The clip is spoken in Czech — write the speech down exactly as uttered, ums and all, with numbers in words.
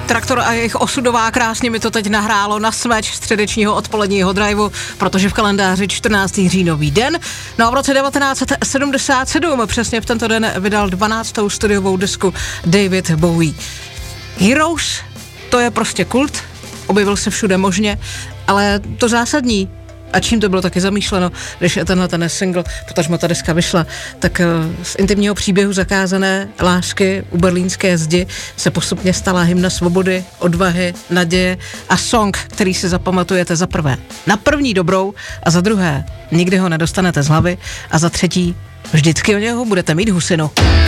Traktor a jejich osudová, krásně mi to teď nahrálo na smeč středečního odpoledního driveu, protože v kalendáři čtrnáctého říjnový den. No a v roce devatenáct set sedmdesát sedm přesně v tento den vydal dvanáctou studiovou desku David Bowie. Heroes, to je prostě kult, objevil se všude možně, ale to zásadní, a čím to bylo taky zamýšleno, když tenhle ten single, potažmo ta deska vyšla, tak z intimního příběhu zakázané lásky u berlínské zdi se postupně stala hymna svobody, odvahy, naděje a song, který si zapamatujete za prvé na první dobrou a za druhé nikdy ho nedostanete z hlavy a za třetí vždycky o něho budete mít husinu.